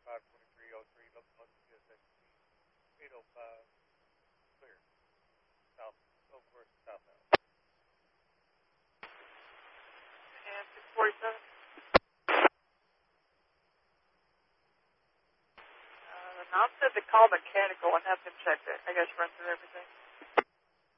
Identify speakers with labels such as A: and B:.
A: 52303, locomotive CSX 805, clear. South, of course, southbound.
B: And 647? The mount said to call mechanical and have them check it. I guess run through everything.